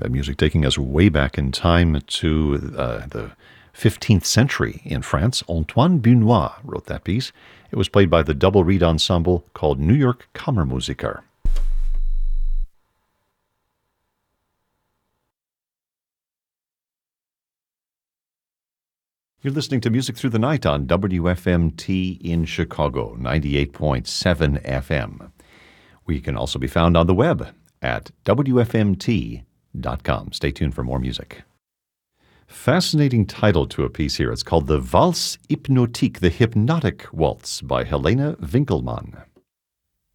That music taking us way back in time to the 15th century in France. Antoine Bunois wrote that piece. It was played by the double reed ensemble called New York Kammermusiker. You're listening to Music Through the Night on WFMT in Chicago, 98.7 FM. We can also be found on the web at WFMT.com. Stay tuned for more music. Fascinating title to a piece here. It's called The Valse Hypnotique, the Hypnotic Waltz by Helena Winkelmann.